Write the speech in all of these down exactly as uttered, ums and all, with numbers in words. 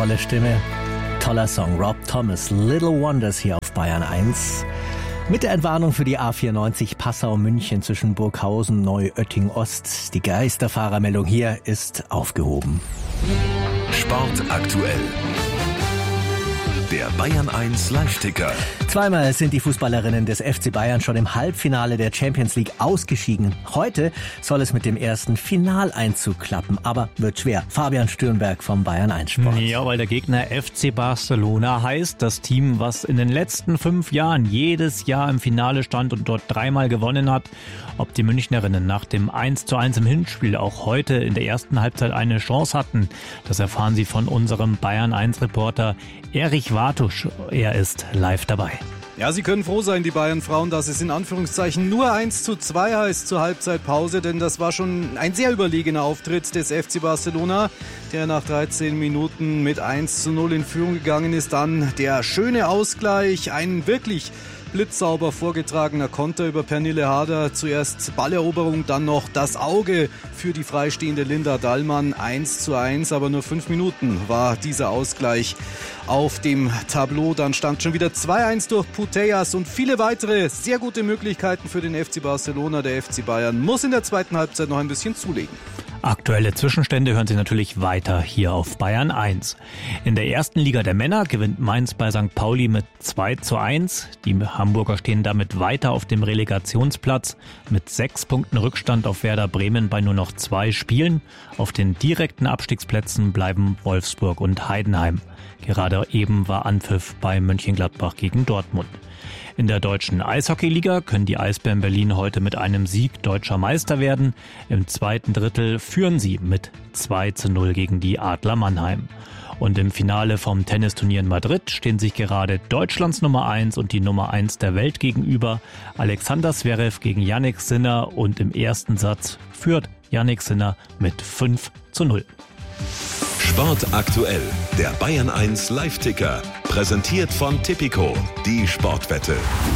tolle Stimme, toller Song. Rob Thomas, Little Wonders hier auf Bayern eins. Mit der Entwarnung für die A vierundneunzig Passau-München zwischen Burghausen, Neuötting-Ost. Die Geisterfahrermeldung hier ist aufgehoben. Sport aktuell. Der Bayern eins Live-Ticker. Zweimal sind die Fußballerinnen des F C Bayern schon im Halbfinale der Champions League ausgeschieden. Heute soll es mit dem ersten Finaleinzug klappen, aber wird schwer. Fabian Stürnberg vom Bayern eins Sport. Ja, weil der Gegner F C Barcelona heißt, das Team, was in den letzten fünf Jahren jedes Jahr im Finale stand und dort dreimal gewonnen hat. Ob die Münchnerinnen nach dem eins zu eins im Hinspiel auch heute in der ersten Halbzeit eine Chance hatten, das erfahren Sie von unserem Bayern eins Reporter Erich Wartusch. Er ist live dabei. Ja, Sie können froh sein, die Bayern-Frauen, dass es in Anführungszeichen nur eins zu zwei heißt zur Halbzeitpause, denn das war schon ein sehr überlegener Auftritt des F C Barcelona, der nach dreizehn Minuten mit eins zu null in Führung gegangen ist. Dann der schöne Ausgleich, ein wirklich blitzsauber vorgetragener Konter über Pernille Harder. Zuerst Balleroberung, dann noch das Auge für die freistehende Linda Dallmann. eins zu eins, aber nur fünf Minuten war dieser Ausgleich auf dem Tableau. Dann stand schon wieder zwei eins durch Putellas und viele weitere sehr gute Möglichkeiten für den F C Barcelona. Der F C Bayern muss in der zweiten Halbzeit noch ein bisschen zulegen. Aktuelle Zwischenstände hören Sie natürlich weiter hier auf Bayern eins. In der ersten Liga der Männer gewinnt Mainz bei Sankt Pauli mit zwei zu eins. Die Hamburger stehen damit weiter auf dem Relegationsplatz mit sechs Punkten Rückstand auf Werder Bremen bei nur noch zwei Spielen. Auf den direkten Abstiegsplätzen bleiben Wolfsburg und Heidenheim. Gerade eben war Anpfiff bei Mönchengladbach gegen Dortmund. In der deutschen Eishockeyliga können die Eisbären Berlin heute mit einem Sieg deutscher Meister werden. Im zweiten Drittel führen sie mit zwei zu null gegen die Adler Mannheim. Und im Finale vom Tennisturnier in Madrid stehen sich gerade Deutschlands Nummer eins und die Nummer eins der Welt gegenüber. Alexander Zverev gegen Jannik Sinner und im ersten Satz führt Jannik Sinner mit fünf zu null. Sport aktuell, der Bayern eins Live-Ticker. Präsentiert von Tipico, die Sportwette.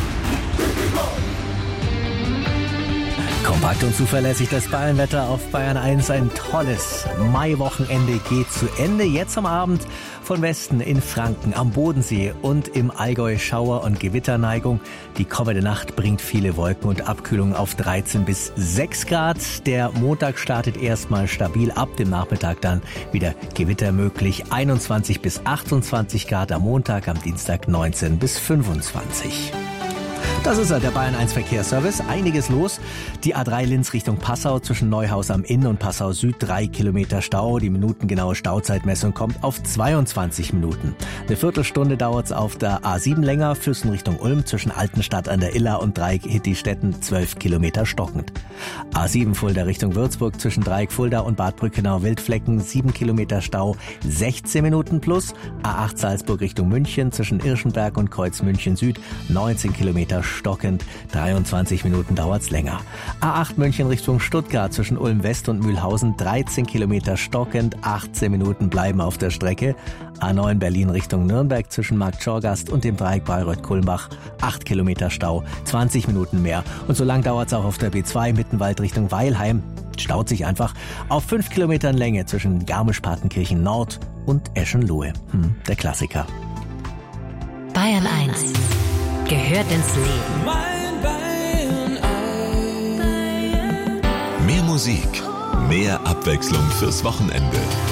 Kompakt und zuverlässig das Bayernwetter auf Bayern eins. Ein tolles Maiwochenende geht zu Ende. Jetzt am Abend von Westen in Franken, am Bodensee und im Allgäu Schauer- und Gewitterneigung. Die kommende Nacht bringt viele Wolken und Abkühlung auf dreizehn bis sechs Grad. Der Montag startet erstmal stabil, ab dem Nachmittag dann wieder Gewitter möglich. einundzwanzig bis achtundzwanzig Grad am Montag, am Dienstag neunzehn bis fünfundzwanzig. Das ist er, der Bayern eins Verkehrsservice. Einiges los. Die A drei Linz Richtung Passau zwischen Neuhaus am Inn und Passau Süd. Drei Kilometer Stau. Die minutengenaue Stauzeitmessung kommt auf zweiundzwanzig Minuten. Eine Viertelstunde dauert es auf der A sieben länger. Füssen Richtung Ulm zwischen Altenstadt an der Iller und Dreieck Hittistetten. zwölf Kilometer stockend. A sieben Fulda Richtung Würzburg zwischen Dreieck Fulda und Bad Brückenau Wildflecken. sieben Kilometer Stau. sechzehn Minuten plus. A acht Salzburg Richtung München zwischen Irschenberg und Kreuz München Süd. neunzehn Kilometer stockend, dreiundzwanzig Minuten dauert's länger. A acht München Richtung Stuttgart zwischen Ulm West und Mühlhausen, dreizehn Kilometer stockend, achtzehn Minuten bleiben auf der Strecke. A neun Berlin Richtung Nürnberg zwischen Markt Schorgast und dem Dreieck Bayreuth-Kulmbach, acht Kilometer Stau, zwanzig Minuten mehr. Und so lang dauert's auch auf der B zwei Mittenwald Richtung Weilheim. Staut sich einfach auf fünf Kilometern Länge zwischen Garmisch-Partenkirchen Nord und Eschenlohe. Hm, der Klassiker. Bayern eins gehört ins Leben. Mehr Musik, mehr Abwechslung fürs Wochenende.